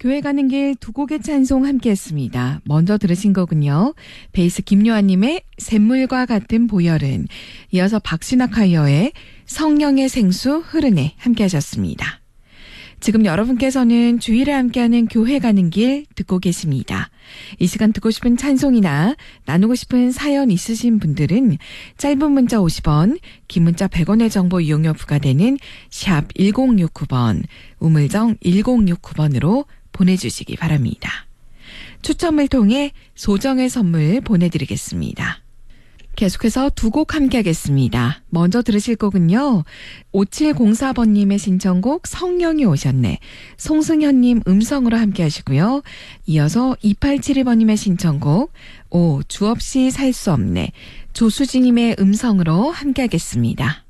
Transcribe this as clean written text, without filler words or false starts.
교회 가는 길 두 곡의 찬송 함께했습니다. 먼저 들으신 거군요. 베이스 김요한님의 샘물과 같은 보혈은, 이어서 박신학 하이어의 성령의 생수 흐르네 함께하셨습니다. 지금 여러분께서는 주일에 함께하는 교회 가는 길 듣고 계십니다. 이 시간 듣고 싶은 찬송이나 나누고 싶은 사연 있으신 분들은 짧은 문자 50원, 긴 문자 100원의 정보 이용료 부과되는 샵 1069번, 우물정 1069번으로 보내주시기 바랍니다. 추첨을 통해 소정의 선물 보내드리겠습니다. 계속해서 두 곡 함께 하겠습니다. 먼저 들으실 곡은요, 5704번님의 신청곡 성령이 오셨네, 송승현님 음성으로 함께 하시고요. 이어서 2871번님의 신청곡 주 없이 살 수 없네, 조수진님의 음성으로 함께 하겠습니다.